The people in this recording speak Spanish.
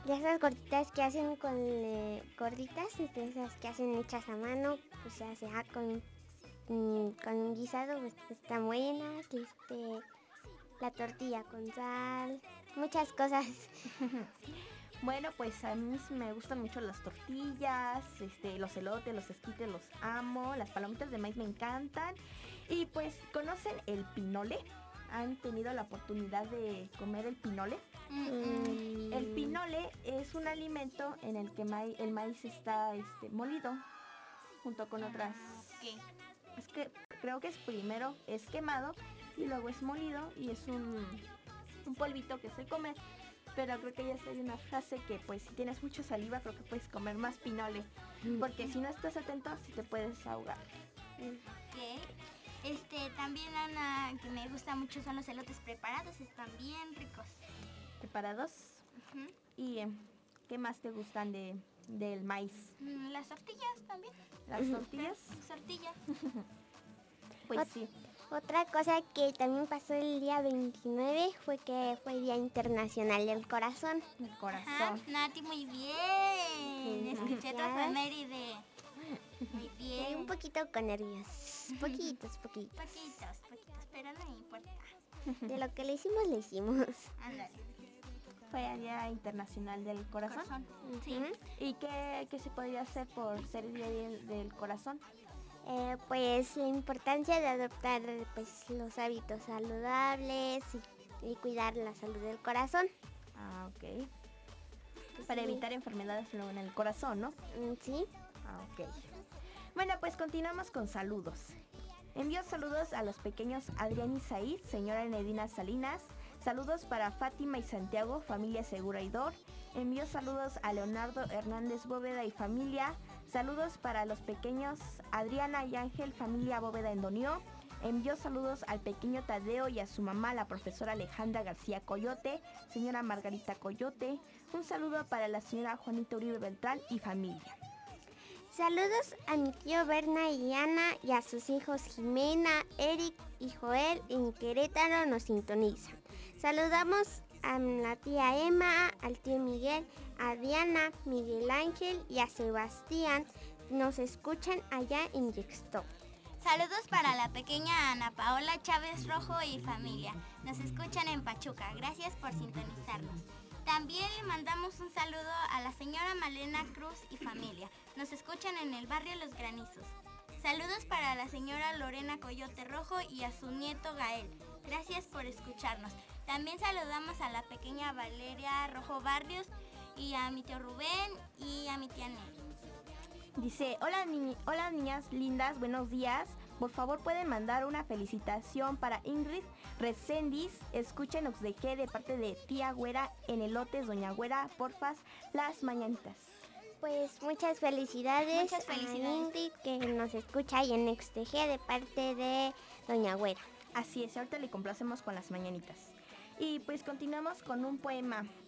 de esas gorditas que hacen gorditas, de esas que hacen hechas a mano, o sea, con un guisado, pues, están buenas, la tortilla con sal, muchas cosas. Bueno, pues a mí me gustan mucho las tortillas, los elotes, los esquites, los amo, las palomitas de maíz me encantan. Y pues, ¿conocen el pinole? ¿Han tenido la oportunidad de comer el pinole? El pinole es un alimento en el que el maíz está molido junto con otras. ¿Qué? Es que creo que primero es quemado y luego es molido y es un polvito que se come. Pero creo que ya hay una frase que pues si tienes mucha saliva creo que puedes comer más pinole. Porque si no estás atento sí te puedes ahogar. ¿Qué? También, Ana, que me gusta mucho son los elotes preparados, están bien ricos. ¿Preparados? Uh-huh. ¿Y qué más te gustan del maíz? Las tortillas también. ¿Las tortillas? Tortillas. Pues sí. Otra cosa que también pasó el día 29 fue que fue Día Internacional del Corazón. El corazón. Ajá, Nati, muy bien. Escuché tu efeméride. Muy bien. Sí, un poquito con nervios. Poquitos. Poquitos, pero no importa. De lo que le hicimos. Ándale. Fue el Día Internacional del Corazón. Sí. ¿Y qué se podría hacer por ser el Día del Corazón? Pues la importancia de adoptar pues los hábitos saludables y cuidar la salud del corazón. Ah, ok. Para evitar enfermedades en el corazón, ¿no? Sí. Ah, ok. Bueno, pues continuamos con saludos. Envío saludos a los pequeños Adrián y Said, señora Nedina Salinas. Saludos para Fátima y Santiago, familia Seguraidor. Envío saludos a Leonardo Hernández Bóveda y familia. Saludos para los pequeños Adriana y Ángel, familia Bóveda en Donió. Envío saludos al pequeño Tadeo y a su mamá, la profesora Alejandra García Coyote, señora Margarita Coyote. Un saludo para la señora Juanita Uribe Beltrán y familia. Saludos a mi tío Berna y Ana y a sus hijos Jimena, Eric y Joel en Querétaro nos sintonizan. Saludamos a la tía Emma, al tío Miguel, a Diana, Miguel Ángel y a Sebastián. Nos escuchan allá en Yextop. Saludos para la pequeña Ana Paola Chávez Rojo y familia. Nos escuchan en Pachuca. Gracias por sintonizarnos. También le mandamos un saludo a la señora Malena Cruz y familia. Nos escuchan en el barrio Los Granizos. Saludos para la señora Lorena Coyote Rojo y a su nieto Gael. Gracias por escucharnos. También saludamos a la pequeña Valeria Rojo Barrios y a mi tío Rubén y a mi tía Nelly. Dice, hola niñas lindas, buenos días. Por favor pueden mandar una felicitación para Ingrid Recendis. Escuchen Oxdeje de parte de tía Güera en Elotes, doña Güera, porfas, las mañanitas. Pues muchas felicidades a Ingrid que nos escucha ahí en XTG de parte de doña Güera. Así es, ahorita le complacemos con las mañanitas. Y pues continuamos con un poema.